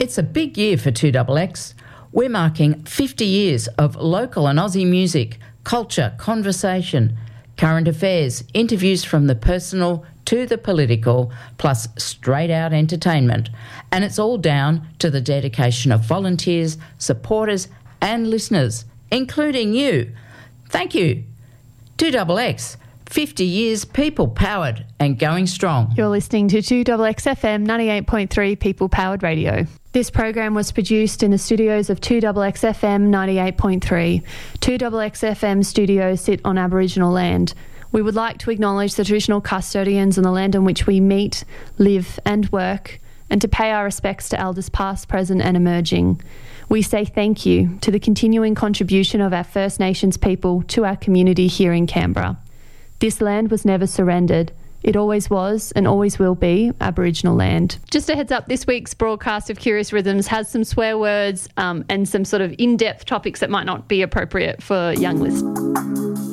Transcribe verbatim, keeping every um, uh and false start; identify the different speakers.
Speaker 1: It's a big year for two X X. We're marking fifty years of local and Aussie music, culture, conversation, current affairs, interviews from the personal to the political, plus straight-out entertainment. And it's all down to the dedication of volunteers, supporters and listeners, including you. Thank you. two X X, fifty years people-powered and going strong.
Speaker 2: You're listening to two X X F M ninety-eight point three People-Powered Radio. This program was produced in the studios of two X X F M ninety-eight point three. two X X F M studios sit on Aboriginal land. We would like to acknowledge the traditional custodians on the land on which we meet, live and work, and to pay our respects to elders past, present and emerging. We say thank you to the continuing contribution of our First Nations people to our community here in Canberra. This land was never surrendered. It always was and always will be Aboriginal land. Just a heads up, this week's broadcast of Curious Rhythms has some swear words um, and some sort of in-depth topics that might not be appropriate for young listeners.